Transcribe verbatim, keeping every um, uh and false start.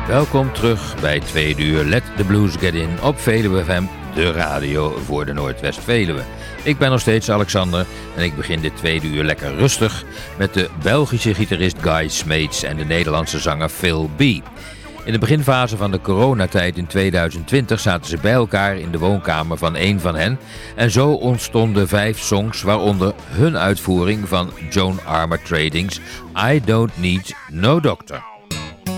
Welkom terug bij het tweede uur Let the Blues Get In op Veluwe F M, de radio voor de Noordwest-Veluwe. Ik ben nog steeds Alexander en ik begin dit tweede uur lekker rustig met de Belgische gitarist Guy Smeets en de Nederlandse zanger Phil B. In de beginfase van de coronatijd in tweeduizend twintig zaten ze bij elkaar in de woonkamer van een van hen en zo ontstonden vijf songs, waaronder hun uitvoering van Joan Armatrading's I Don't Need No Doctor.